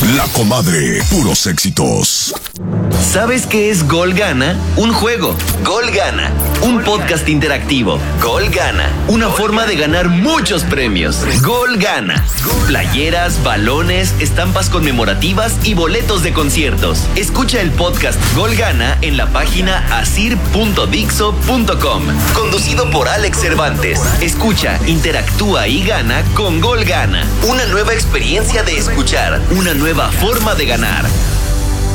La Comadre, puros éxitos. ¿Sabes qué es Gol Gana? Un juego. Gol Gana, un podcast interactivo. Gol Gana, una forma de ganar muchos premios. Gol Gana, playeras, balones, estampas conmemorativas y boletos de conciertos. Escucha el podcast Gol Gana en la página asir.dixo.com. Conducido por Alex Cervantes. Escucha, interactúa y gana con Gol Gana. Una nueva experiencia de escuchar, una nueva forma de ganar.